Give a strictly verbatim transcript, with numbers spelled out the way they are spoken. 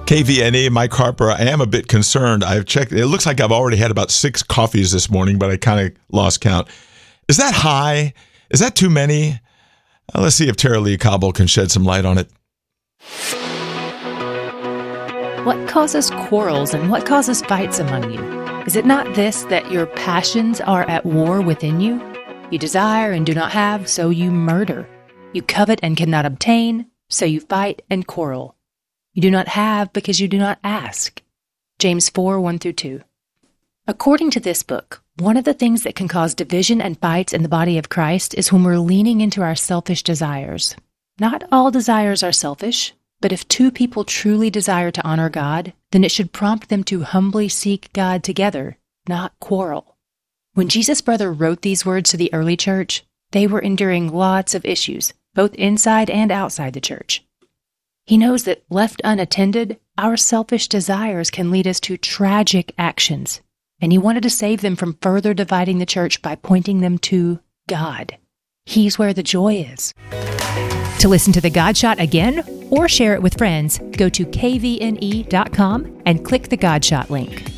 K V N E, Mike Harper. I am a bit concerned. I've checked. It looks like I've already had about six coffees this morning, but I kind of lost count. Is that high? Is that too many? Uh, let's see if Tara Lee Cobble can shed some light on it. What causes quarrels and what causes fights among you? Is it not this, that your passions are at war within you? You desire and do not have, so you murder. You covet and cannot obtain, so you fight and quarrel. You do not have because you do not ask. James four, one through two. According to this book, one of the things that can cause division and fights in the body of Christ is when we're leaning into our selfish desires. Not all desires are selfish, but if two people truly desire to honor God, then it should prompt them to humbly seek God together, not quarrel. When Jesus' brother wrote these words to the early church, they were enduring lots of issues, both inside and outside the church. He knows that left unattended, our selfish desires can lead us to tragic actions, and he wanted to save them from further dividing the church by pointing them to God. He's where the joy is. To listen to The God Shot again or share it with friends, go to K V N E dot com and click the God Shot link.